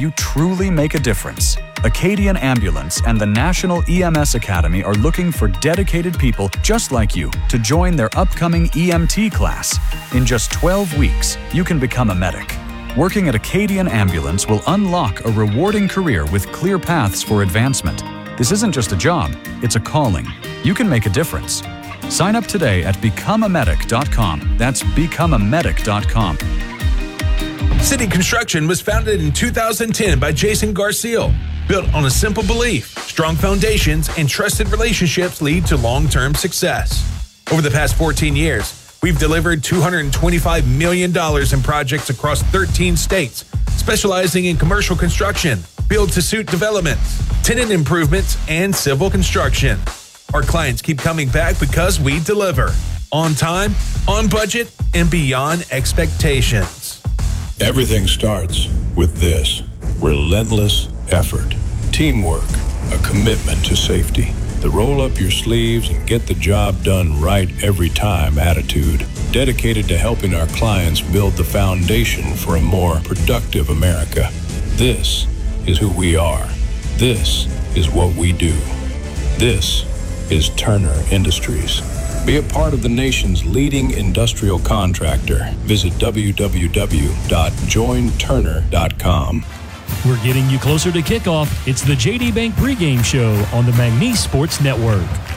you truly make a difference. Acadian Ambulance and the National EMS Academy are looking for dedicated people just like you to join their upcoming EMT class. In just 12 weeks, you can become a medic. Working at Acadian Ambulance will unlock a rewarding career with clear paths for advancement. This isn't just a job, it's a calling. You can make a difference. Sign up today at becomeamedic.com. That's becomeamedic.com. City Construction was founded in 2010 by Jason Garcia, built on a simple belief: strong foundations and trusted relationships lead to long-term success. Over the past 14 years, we've delivered $225 million in projects across 13 states, specializing in commercial construction, build-to-suit developments, tenant improvements, and civil construction. Our clients keep coming back because we deliver on time, on budget, and beyond expectations. Everything starts with this: relentless effort, teamwork, a commitment to safety, the roll up your sleeves and get the job done right every time attitude, dedicated to helping our clients build the foundation for a more productive America. This is who we are. This is what we do. This is Turner Industries. Be a part of the nation's leading industrial contractor. Visit www.jointurner.com. We're getting you closer to kickoff. It's the JD Bank pregame show on the McNeese Sports Network.